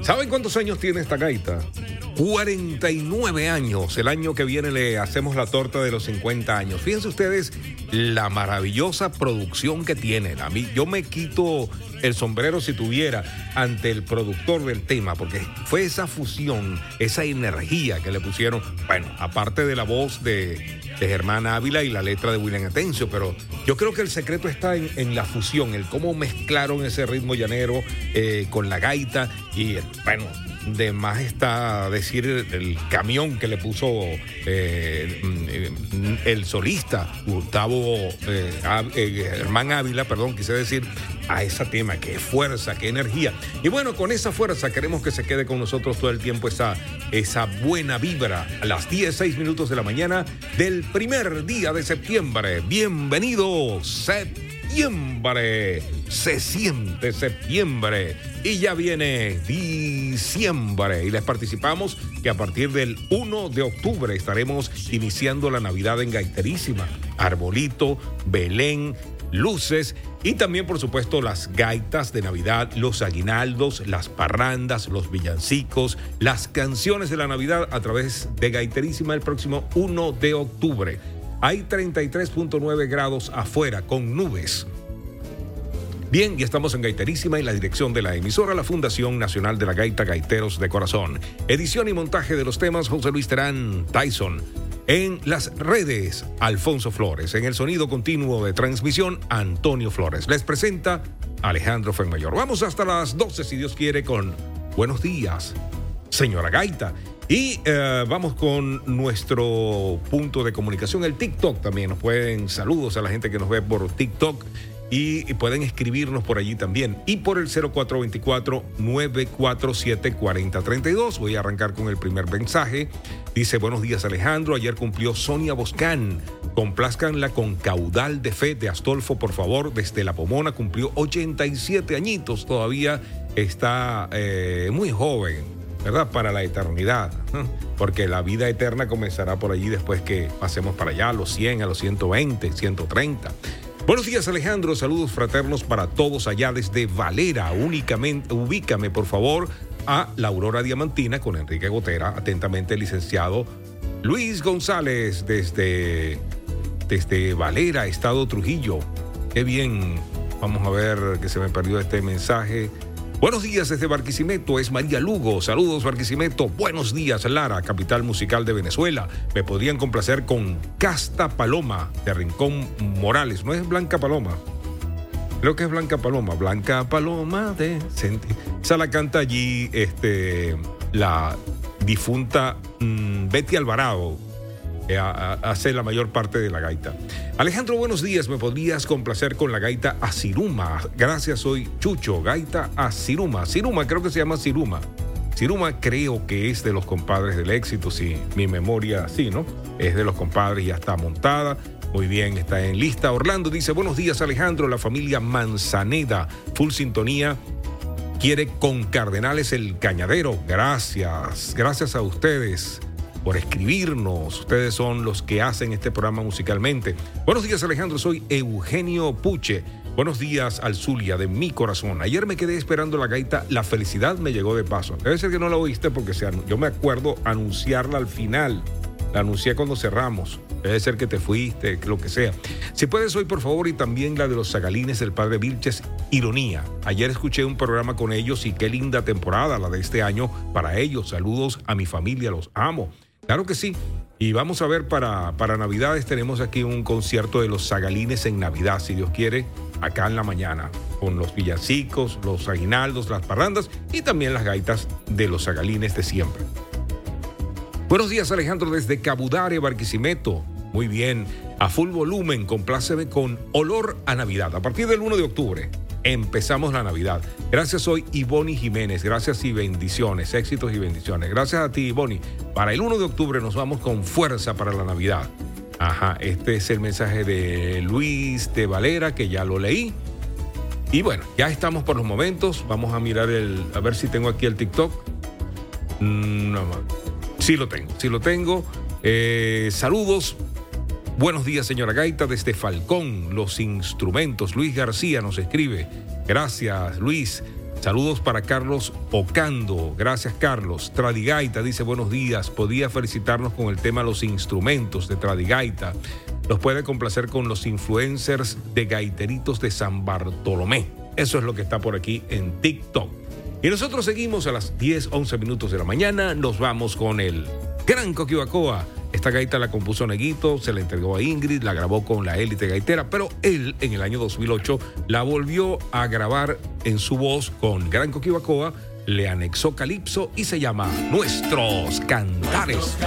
¿Saben cuántos años tiene esta gaita? 49 años. El año que viene le hacemos la torta de los 50 años. Fíjense ustedes la maravillosa producción que tienen. A mí, yo me quito el sombrero si tuviera ante el productor del tema, porque fue esa fusión, esa energía que le pusieron. Bueno, aparte de la voz de Germán Ávila y la letra de William Atencio, pero yo creo que el secreto está en la fusión, el cómo mezclaron ese ritmo llanero con la gaita y, bueno, de más está decir el camión que le puso el solista Gustavo Germán Ávila, quise decir, a ese tema. Qué fuerza, qué energía. Y bueno, con esa fuerza queremos que se quede con nosotros todo el tiempo esa buena vibra a las 10:06 de la mañana del primer día de septiembre. Bienvenido, septiembre. Se siente septiembre y ya viene diciembre y les participamos que a partir del 1 de octubre estaremos iniciando la Navidad en Gaiterísima. Arbolito, Belén, luces y también, por supuesto, las gaitas de Navidad, los aguinaldos, las parrandas, los villancicos, las canciones de la Navidad a través de Gaiterísima el próximo 1 de octubre. Hay 33.9 grados afuera con nubes. Bien, y estamos en Gaiterísima y la dirección de la emisora, la Fundación Nacional de la Gaita, Gaiteros de Corazón. Edición y montaje de los temas, José Luis Terán Tyson. En las redes, Alfonso Flores. En el sonido continuo de transmisión, Antonio Flores. Les presenta Alejandro Fuenmayor. Vamos hasta las 12, si Dios quiere, con Buenos Días, señora Gaita. Y vamos con nuestro punto de comunicación, el TikTok también. Nos pueden, saludos a la gente que nos ve por TikTok. Y pueden escribirnos por allí también. Y por el 0424-947-4032. Voy a arrancar con el primer mensaje. Dice: buenos días, Alejandro. Ayer cumplió Sonia Boscán. Complázcanla con Caudal de Fe de Astolfo, por favor. Desde La Pomona cumplió 87 añitos. Todavía está muy joven, ¿verdad? Para la eternidad. Porque la vida eterna comenzará por allí después que pasemos para allá, a los 100, a los 120, 130. Buenos días, Alejandro. Saludos fraternos para todos allá desde Valera. Ubícame, por favor, a la Aurora Diamantina con Enrique Gotera. Atentamente, el licenciado Luis González desde Valera, Estado Trujillo. Qué bien. Vamos a ver que se me perdió este mensaje. Buenos días desde Barquisimeto, es María Lugo. Saludos, Barquisimeto. Buenos días, Lara, capital musical de Venezuela. Me podrían complacer con Casta Paloma de Rincón Morales. ¿No es Blanca Paloma? Creo que es Blanca Paloma. Blanca Paloma de... Esa la canta allí la difunta Betty Alvarado. Hace la mayor parte de la gaita. Alejandro, buenos días. ¿Me podrías complacer con la gaita Asiruma? Gracias, soy Chucho. Gaita Asiruma. Siruma, creo que se llama Siruma. Siruma creo que es de los compadres del éxito, si mi memoria sí, ¿no? Es de los compadres, ya está montada. Muy bien, está en lista. Orlando dice: buenos días, Alejandro. La familia Manzaneda, full sintonía. Quiere con Cardenales el Cañadero. Gracias a ustedes por escribirnos. Ustedes son los que hacen este programa musicalmente. Buenos días, Alejandro. Soy Eugenio Puche. Buenos días al Zulia de mi corazón. Ayer me quedé esperando la gaita La Felicidad me llegó de paso. Debe ser que no la oíste porque yo me acuerdo anunciarla al final. La anuncié cuando cerramos. Debe ser que te fuiste, lo que sea. Si puedes hoy, por favor, y también la de los Zagalines del Padre Vilches, Ironía. Ayer escuché un programa con ellos y qué linda temporada la de este año para ellos. Saludos a mi familia, los amo. Claro que sí. Y vamos a ver, para Navidades tenemos aquí un concierto de los Zagalines en Navidad, si Dios quiere, acá en la mañana, con los villancicos, los aguinaldos, las parrandas y también las gaitas de los Zagalines de siempre. Buenos días, Alejandro, desde Cabudare, Barquisimeto. Muy bien, a full volumen, compláceme con Olor a Navidad. A partir del 1 de octubre empezamos la Navidad. Gracias, soy Ivoni Jiménez. Gracias y bendiciones, éxitos y bendiciones. Gracias a ti, Ivoni. Para el 1 de octubre nos vamos con fuerza para la Navidad. Ajá, este es el mensaje de Luis de Valera, que ya lo leí. Y bueno, ya estamos por los momentos. Vamos a mirar a ver si tengo aquí el TikTok. No, sí lo tengo. Saludos. Buenos días, señora Gaita, desde Falcón, Los Instrumentos. Luis García nos escribe. Gracias, Luis. Saludos para Carlos Ocando. Gracias, Carlos. Tradigaita dice buenos días. Podía felicitarnos con el tema Los instrumentos de Tradigaita. Los puede complacer con los influencers de Gaiteritos de San Bartolomé. Eso es lo que está por aquí en TikTok. Y nosotros seguimos a las 10, 11 minutos de la mañana. Nos vamos con el Gran Coquibacoa. Esta gaita la compuso Neguito, se la entregó a Ingrid, la grabó con la élite gaitera, pero él en el año 2008 la volvió a grabar en su voz con Gran Coquibacoa, le anexó calipso y se llama Nuestros Cantares.